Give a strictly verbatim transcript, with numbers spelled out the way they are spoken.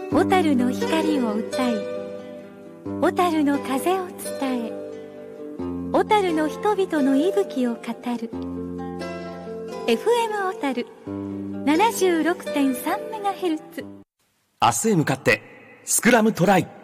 小樽の光を歌い、小樽の風を伝え、小樽の人々の息吹を語る エフエム 小樽 ななじゅうろくてんさんメガヘルツ。 明日へ向かってスクラムトライ。